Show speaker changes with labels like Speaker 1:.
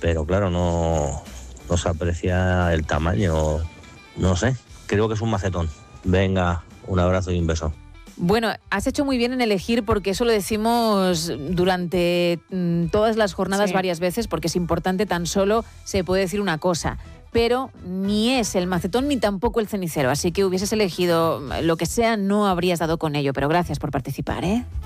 Speaker 1: pero claro, no se aprecia el tamaño, no sé, creo que es un macetón. Venga, un abrazo y un beso.
Speaker 2: Bueno, has hecho muy bien en elegir, porque eso lo decimos durante todas las jornadas varias veces, porque es importante. Tan solo se puede decir una cosa, pero ni es el macetón ni tampoco el cenicero, así que hubieses elegido lo que sea, no habrías dado con ello, pero gracias por participar, ¿eh?